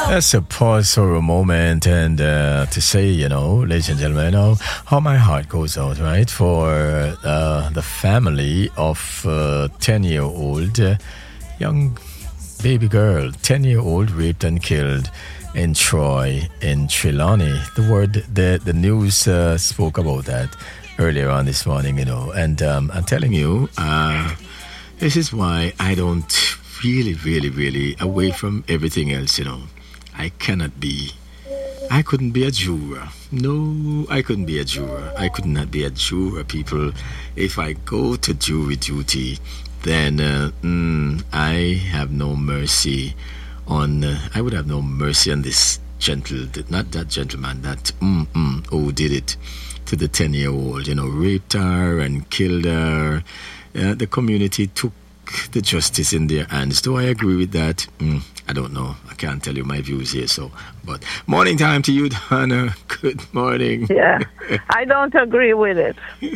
Let's pause for a moment and to say, ladies and gentlemen, how my heart goes out, right, for the family of 10-year-old young baby girl, 10-year-old raped and killed in Troy, in Trelawney. The news spoke about that earlier on this morning, and I'm telling you, this is why I don't really, away from everything else, I couldn't be a juror. No, I couldn't be a juror. I could not be a juror, people. If I go to jury duty, then I have no mercy on, I would have no mercy on this not that gentleman, that who did it to the 10-year-old, raped her and killed her. The community took the justice in their hands. Do I agree with that? I don't know. I can't tell you my views here. But morning time to you, Donna. Good morning. Yeah, I don't agree with it.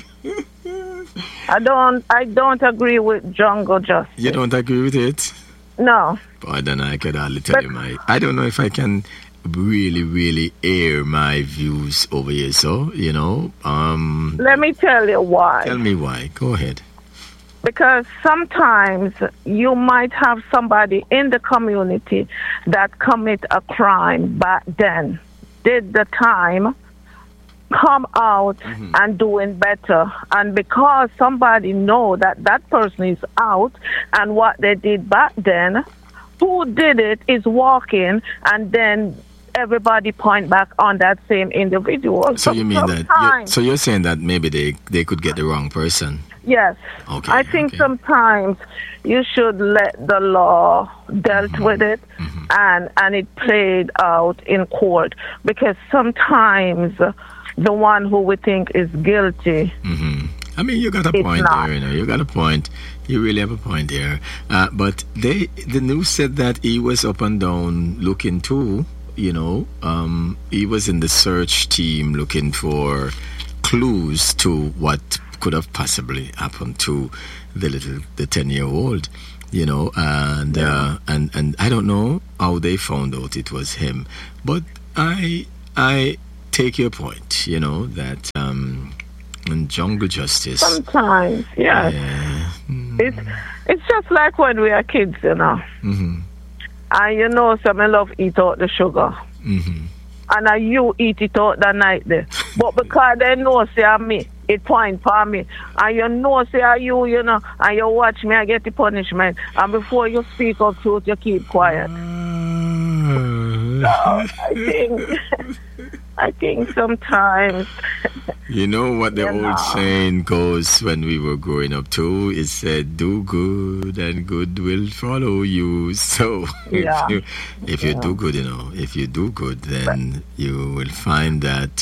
I don't agree with jungle justice. You don't agree with it? No. Boy, then I could hardly tell you I don't know if I can really air my views over here. So, let me tell you why. Tell me why. Go ahead. Because sometimes you might have somebody in the community that commit a crime back then, did the time, come out and doing better. And because somebody know that person is out and what they did back then, who did it is walking, and then everybody point back on that same individual. So you mean that? So you're saying that maybe they could get the wrong person? Yes. Okay. I think sometimes you should let the law dealt with it and it played out in court, because sometimes the one who we think is guilty. I mean, you got a point there. You got a point. You really have a point there. But the news said that he was up and down looking too. He was in the search team looking for clues to what could have possibly happened to the 10-year-old, and I don't know how they found out it was him, but I take your point, that in jungle justice sometimes, yes, it's just like when we are kids, and some love eat out the sugar. And you eat it out the night there. But because they know, say, me, it point for me. And say, you, and you watch me, I get the punishment. And before you speak of truth, you keep quiet. So, I think sometimes... You know what the old saying goes when we were growing up too? It said, do good and good will follow you. So if you do good, if you do good, then you will find that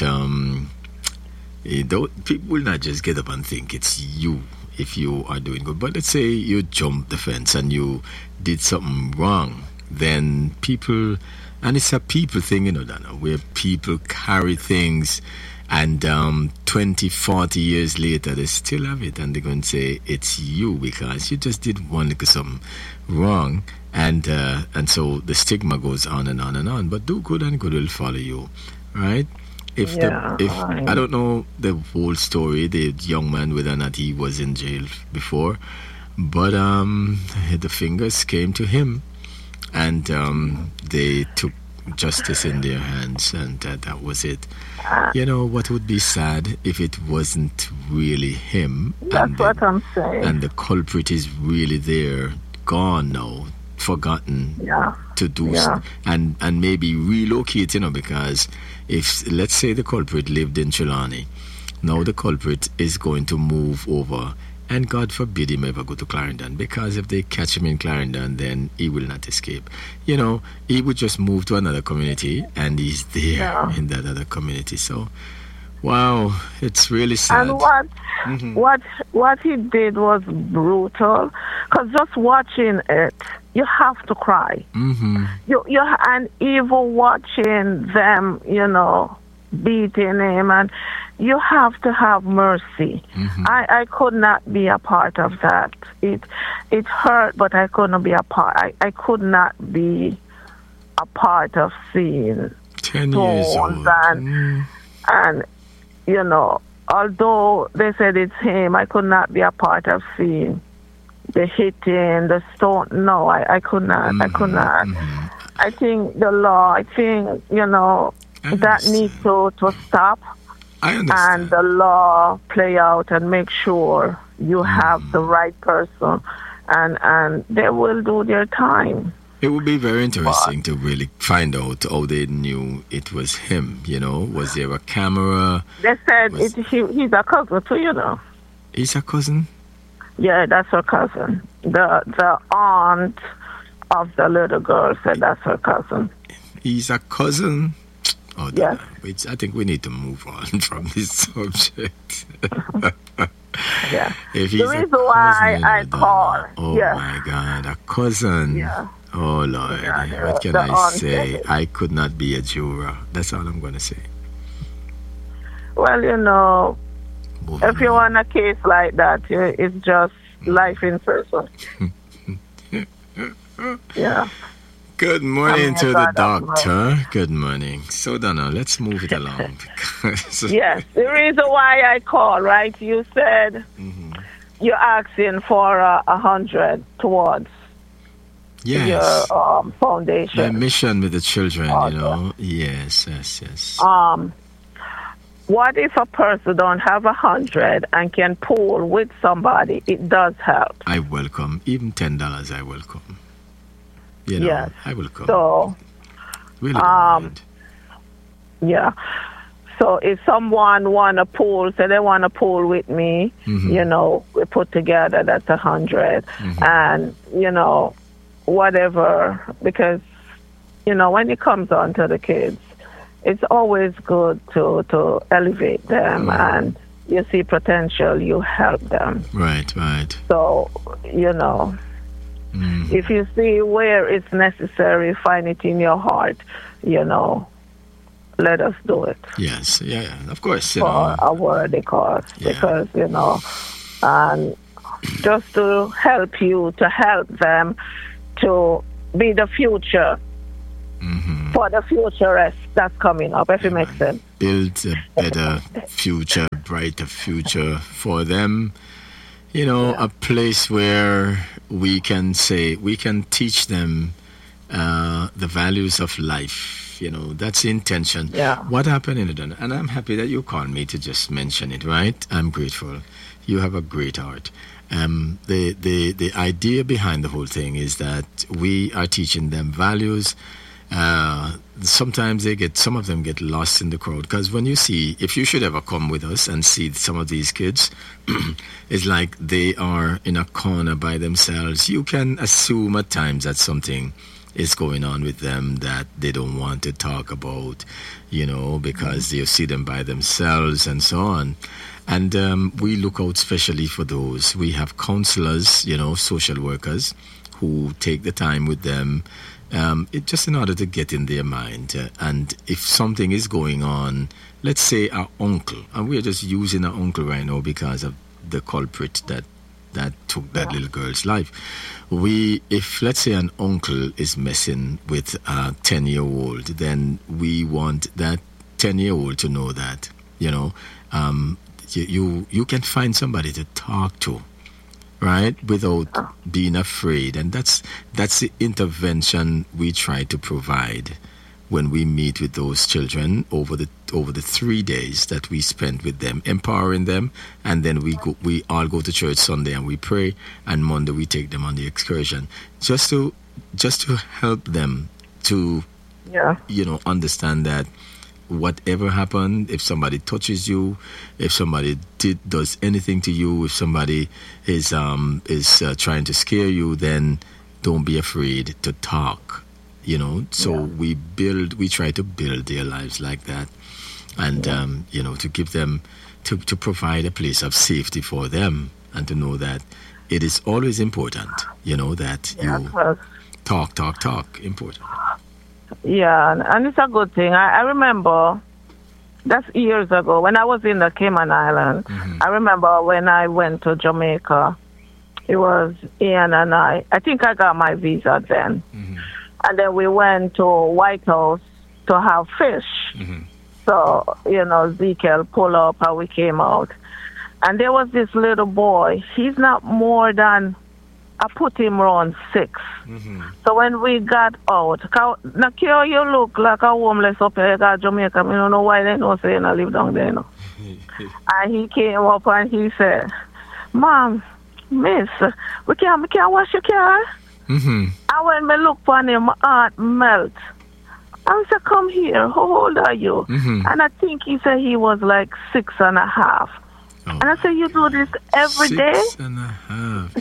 people will not just get up and think it's you if you are doing good. But let's say you jumped the fence and you did something wrong, then people... And it's a people thing, Dana, where people carry things and 20, 40 years later, they still have it. And they're going to say, it's you because you just did one little something wrong. And so the stigma goes on and on and on. But do good and good will follow you, right? I don't know the whole story, the young man, whether or not he was in jail before. But the fingers came to him. And they took justice in their hands, and that was it. What would be sad if it wasn't really him? That's what I'm saying. And the culprit is really there, gone now, forgotten to do and maybe relocate, because if, let's say, the culprit lived in Trelawney, now the culprit is going to move over. And God forbid him ever go to Clarendon, because if they catch him in Clarendon, then he will not escape. He would just move to another community, and he's there in that other community. So, wow, it's really sad. And what he did was brutal, because just watching it, you have to cry. And even watching them, beating him, and you have to have mercy. I could not be a part of that. It hurt, but I couldn't be a part. I could not be a part of seeing 10 years old. And you know, although they said it's him, I could not be a part of seeing the hitting, the stone. No, I could not. I could not. I think the law, you know, that needs to stop. I understand. And the law play out and make sure you have the right person, and they will do their time. It would be very interesting to really find out how they knew it was him, you know. Was there a camera? They said he's a cousin too, you know. He's a cousin? Yeah, that's her cousin. The aunt of the little girl said that's her cousin. He's a cousin? Oh, yes. I think we need to move on from this subject. Yeah. If he's the reason why I call. Oh, yeah. my God, a cousin. Yeah. Oh, Lord. Yeah, what can I say? I could not be a juror. That's all I'm going to say. Well, you know, if you want a case like that, it's just life in prison. Yeah. Good morning to the doctor. Good morning. So, Donna, let's move it along. Yes. The reason why I call, right? You said you're asking for 100 towards your foundation. My mission with the children, you know. Yes. What if a person don't have 100 and can pool with somebody? It does help. I welcome. Even $10 I welcome. You know, yes. I will come. So, really don't mind. Yeah. So if someone want to pool, say they want to pool with me, you know, we put together that's 100, and you know, whatever, because you know when it comes on to the kids, it's always good to elevate them, and you see potential, you help them. Right. So you know. If you see where it's necessary, find it in your heart, you know, let us do it. Yes, yeah, of course. For a worthy cause, because, you know, and just to help you, to help them to be the future for the futurists that's coming up, if it makes sense. Build a better future, brighter future for them. You know, a place where we can teach them the values of life. You know, that's the intention. Yeah. What happened in it? And I'm happy that you called me to just mention it, right? I'm grateful. You have a great heart. The idea behind the whole thing is that we are teaching them values. Sometimes some of them get lost in the crowd, because when you see, if you should ever come with us and see some of these kids, it's like they are in a corner by themselves. You can assume at times that something is going on with them that they don't want to talk about, you know, because you see them by themselves and so on. And we look out specially for those. We have counselors, you know, social workers who take the time with them, just in order to get in their mind. And if something is going on, let's say our uncle, and we're just using our uncle right now because of the culprit that took that little girl's life. If let's say an uncle is messing with a 10-year-old, then we want that 10-year-old to know that, you know, you can find somebody to talk to, right, without being afraid. And that's the intervention we try to provide when we meet with those children over the 3 days that we spend with them, empowering them. And then we all go to church Sunday and we pray, and Monday we take them on the excursion, just to help them to you know, understand that whatever happened, if somebody touches you, if somebody does anything to you, if somebody is trying to scare you, then don't be afraid to talk, you know. So we try to build their lives like that, and you know, to give them, to provide a place of safety for them, and to know that it is always important, you know, that you talk important. Yeah, and it's a good thing. I remember, that's years ago, when I was in the Cayman Islands. I remember when I went to Jamaica, it was Ian and I think I got my visa then. And then we went to White House to have fish. Mm-hmm. So, Ezekiel pulled up and we came out. And there was this little boy. He's not more than, I put him around 6. Mm-hmm. So when we got out, now you look like a homeless up here at Jamaica. I don't know why they don't say I live down there. No. And he came up and he said, Mom, Miss, we can't wash your car. Mm-hmm. And when me look on him, my heart melt. I said, come here, how old are you? Mm-hmm. And I think he said he was like 6.5. Oh. And I said, you do this every day? 6.5.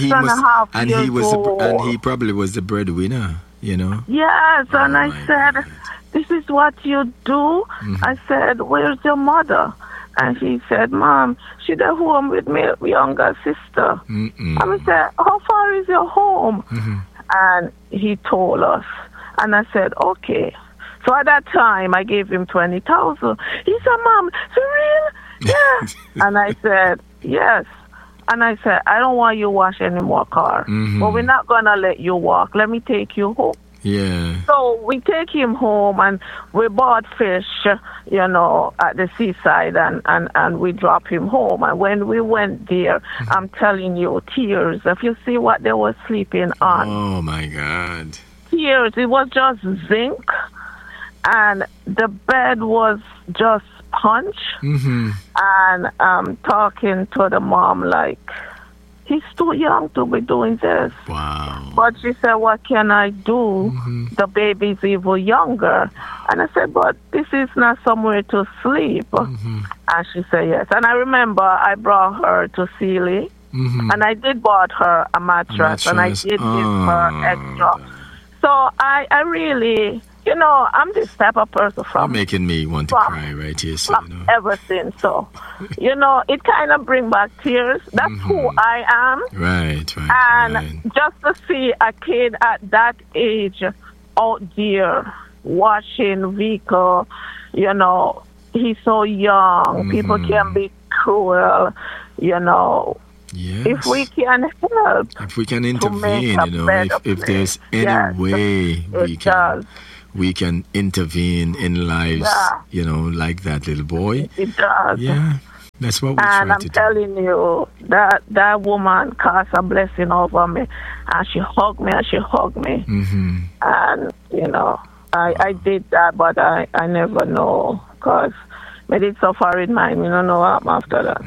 And he probably was the breadwinner, Yes, and I said, God. this is what you do? Mm-hmm. I said, where's your mother? And he said, Mom, she's at home with my younger sister. Mm-mm. And I said, how far is your home? Mm-hmm. And he told us. And I said, okay. So at that time, I gave him 20,000. He said, Mom, for real? Yeah. And I said, yes. And I said, I don't want you to wash any more car. Mm-hmm. But we're not going to let you walk. Let me take you home. Yeah. So we take him home and we bought fish, at the seaside and we drop him home. And when we went there, I'm telling you, tears. If you see what they were sleeping on. Oh, my God. Tears. It was just zinc. And the bed was just sponge. Mm-hmm. And I'm talking to the mom like, he's too young to be doing this. Wow. But she said, what can I do? Mm-hmm. The baby's even younger. And I said, but this is not somewhere to sleep. Mm-hmm. And she said, yes. And I remember I brought her to Sealy. Mm-hmm. And I did bought her a mattress. And I did give her extra. So I really, I'm this type of person You're making me want to cry right here. So, ever since. So, it kind of bring back tears. That's who I am. Right. And just to see a kid at that age out there washing vehicle, he's so young. Mm-hmm. People can be cruel, Yes. If we can help. If we can intervene, if there's any way we can intervene in lives, like that little boy. It does. Yeah. That's what we try to do. And I'm telling you, that woman cast a blessing over me. And she hugged me. Mm-hmm. And, I did that, but I never know. Because I did suffer in mine. Know what after that.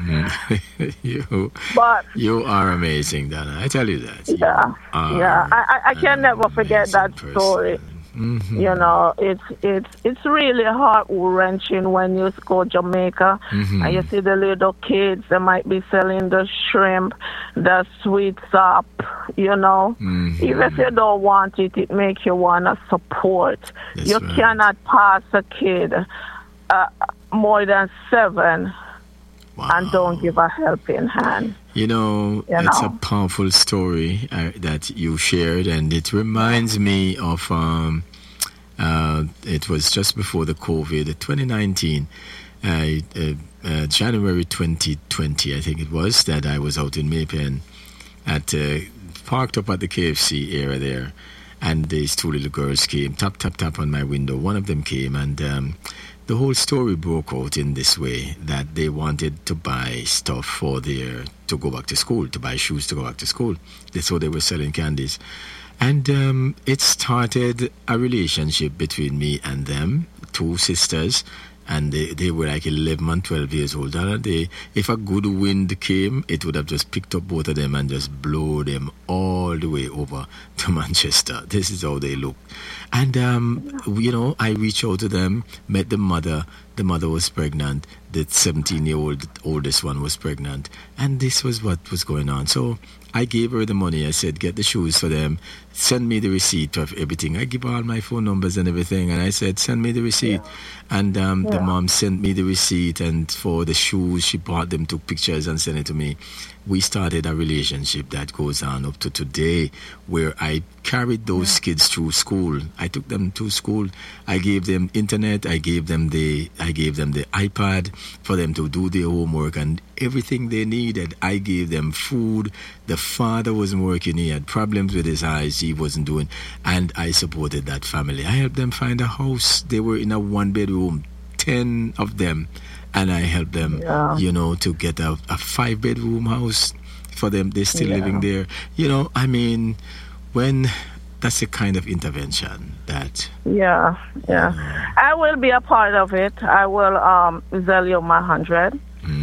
You are amazing, Donna. I tell you that. I can never forget that story. Mm-hmm. It's really heart-wrenching when you go to Jamaica and you see the little kids. They might be selling the shrimp, the sweet sop. Even if you don't want it, it makes you want to support. That's you right. cannot pass a kid more than 7 and don't give a helping hand. It's a powerful story that you shared, and it reminds me of it was just before the COVID, 2019, January 2020, I think it was, that I was out in Maypen parked up at the KFC area there, and these 2 little girls came, tap on my window. One of them came, and the whole story broke out in this way, that they wanted to buy stuff to go back to school, to buy shoes to go back to school. So they were selling candies. And it started a relationship between me and them, 2 sisters. And they were like 11 and 12 years old. And if a good wind came, it would have just picked up both of them and just blow them all the way over to Manchester. This is how they look. And, I reached out to them, met the mother. The mother was pregnant. The 17-year-old oldest one was pregnant. And this was what was going on. So I gave her the money. I said, get the shoes for them. Send me the receipt of everything. I give all my phone numbers and everything. And I said, send me the receipt. Yeah. And the mom sent me the receipt. And for the shoes, she bought them, took pictures and sent it to me. We started a relationship that goes on up to today, where I carried those kids through school. I took them to school. I gave them internet. I gave them the iPad for them to do their homework. And everything they needed. I gave them food. The father wasn't working. He had problems with his eyes. He wasn't doing. And I supported that family. I helped them find a house. They were in a 1-bedroom, 10 of them. And I helped them, to get a 5-bedroom house for them. They're still living there. When that's the kind of intervention that... Yeah. I will be a part of it. I will sell you my 100.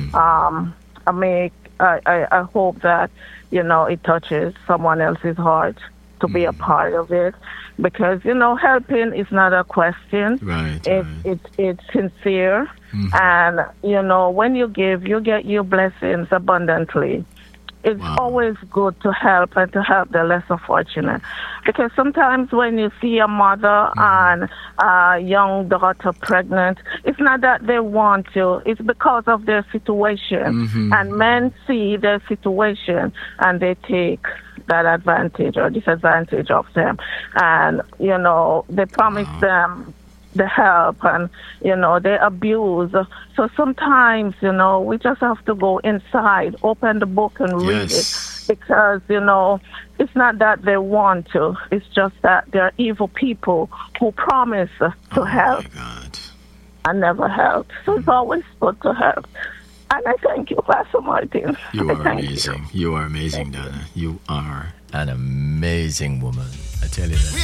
I hope that, it touches someone else's heart to be a part of it. Because, helping is not a question. Right. It's sincere. And, when you give, you get your blessings abundantly. It's always good to help and to help the lesser fortunate. Because sometimes when you see a mother and a young daughter pregnant, it's not that they want to, it's because of their situation. And men see their situation and they take that advantage or disadvantage of them. And, they promise them the help and, they abuse. So sometimes, we just have to go inside, open the book and read it. Because, it's not that they want to. It's just that they're evil people who promise to help and never help. So it's always good to help. And I thank you, Pastor Martin. You are amazing. You are amazing, Donna. You are an amazing woman. I tell you that.